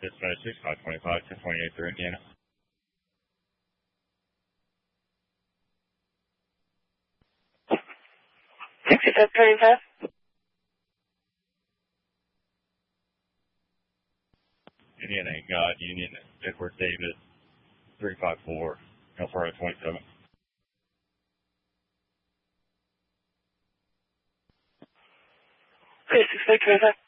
Dispatch 6525, 1028 through Indiana. 6525. Indiana God Union, Edward David 354, Alpharetta 27. 6525.